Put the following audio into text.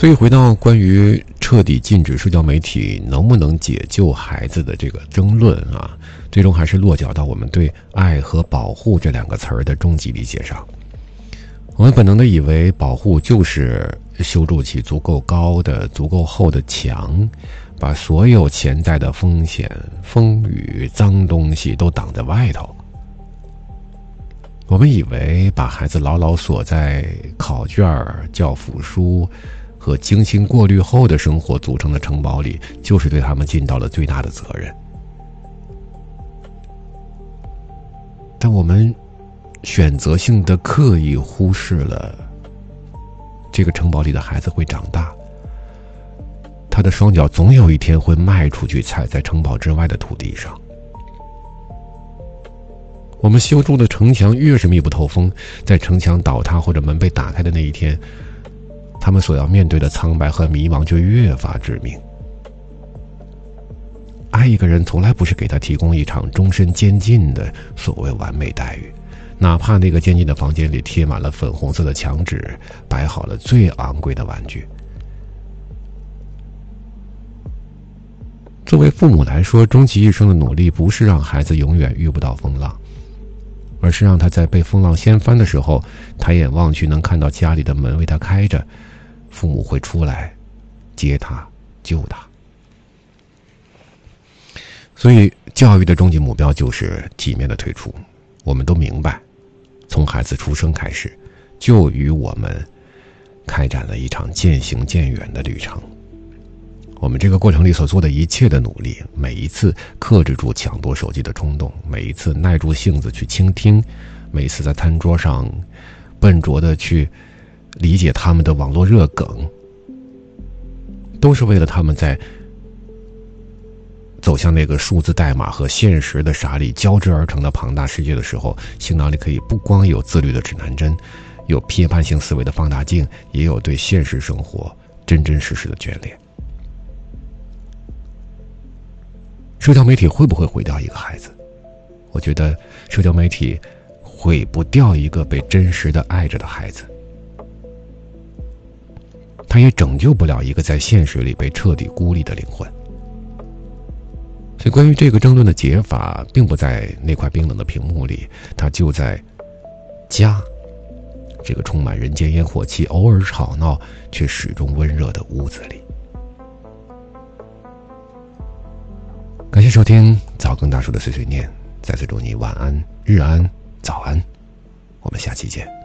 所以回到关于彻底禁止社交媒体能不能解救孩子的这个争论啊，最终还是落脚到我们对爱和保护这两个词儿的终极理解上。我们本能的以为保护就是修筑起足够高的足够厚的墙，把所有潜在的风险、风雨、脏东西都挡在外头。我们以为把孩子牢牢锁在考卷、教辅书和精心过滤后的生活组成的城堡里，就是对他们尽到了最大的责任。但我们选择性的刻意忽视了这个城堡里的孩子会长大，他的双脚总有一天会迈出去，踩在城堡之外的土地上。我们修筑的城墙越是密不透风，在城墙倒塌或者门被打开的那一天，他们所要面对的苍白和迷茫就越发致命。爱一个人从来不是给他提供一场终身监禁的所谓完美待遇，哪怕那个监禁的房间里贴满了粉红色的墙纸，摆好了最昂贵的玩具。作为父母来说，终其一生的努力不是让孩子永远遇不到风浪，而是让他在被风浪掀翻的时候，抬眼望去能看到家里的门为他开着，父母会出来接他救他。所以教育的终极目标就是体面的退出。我们都明白，从孩子出生开始，就与我们开展了一场渐行渐远的旅程。我们这个过程里所做的一切的努力，每一次克制住抢夺手机的冲动，每一次耐住性子去倾听，每一次在餐桌上笨拙地去理解他们的网络热梗，都是为了他们在走向那个数字代码和现实的傻里交织而成的庞大世界的时候，行囊里可以不光有自律的指南针，有批判性思维的放大镜，也有对现实生活真真实实的眷恋。社交媒体会不会毁掉一个孩子？我觉得社交媒体毁不掉一个被真实的爱着的孩子，他也拯救不了一个在现实里被彻底孤立的灵魂。所以关于这个争论的解法并不在那块冰冷的屏幕里，它就在家这个充满人间烟火气、偶尔吵闹却始终温热的屋子里。感谢收听早更大叔的碎碎念，再次祝你晚安、日安、早安，我们下期见。